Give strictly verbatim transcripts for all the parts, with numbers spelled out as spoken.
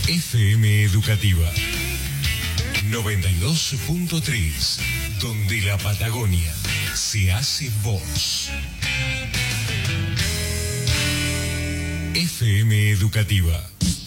F M Educativa noventa y dos punto tres, donde la Patagonia se hace voz. F M Educativa.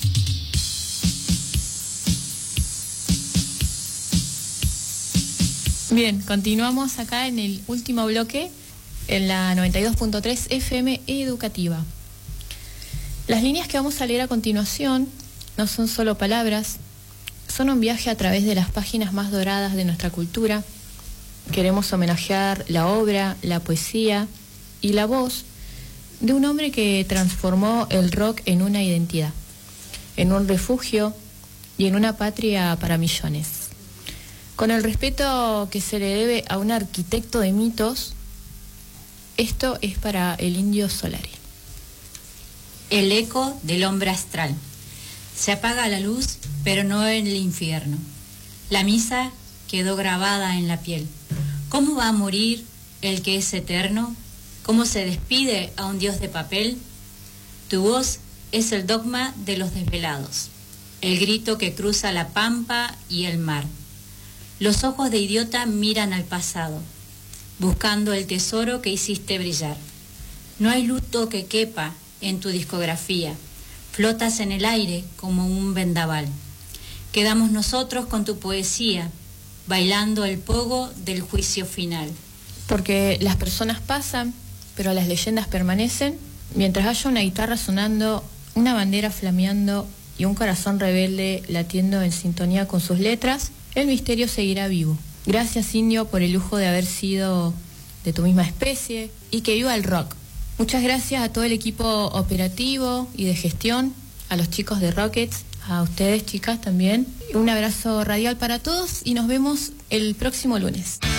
Bien, continuamos acá en el último bloque, en la noventa y dos punto tres F M Educativa. Las líneas que vamos a leer a continuación no son solo palabras, son un viaje a través de las páginas más doradas de nuestra cultura. Queremos homenajear la obra, la poesía y la voz de un hombre que transformó el rock en una identidad, en un refugio y en una patria para millones. Con el respeto que se le debe a un arquitecto de mitos, esto es para el Indio Solari. El eco del hombre astral. Se apaga la luz, pero no en el infierno. La misa quedó grabada en la piel. ¿Cómo va a morir el que es eterno? ¿Cómo se despide a un dios de papel? Tu voz es el dogma de los desvelados, el grito que cruza la pampa y el mar. Los ojos de idiota miran al pasado, buscando el tesoro que hiciste brillar. No hay luto que quepa en tu discografía. Flotas en el aire como un vendaval. Quedamos nosotros con tu poesía, bailando el pogo del juicio final. Porque las personas pasan, pero las leyendas permanecen. Mientras haya una guitarra sonando, una bandera flameando y un corazón rebelde latiendo en sintonía con sus letras, el misterio seguirá vivo. Gracias, Indio, por el lujo de haber sido de tu misma especie y que viva el rock. Muchas gracias a todo el equipo operativo y de gestión, a los chicos de Rockets, a ustedes, chicas, también. Un abrazo radial para todos y nos vemos el próximo lunes.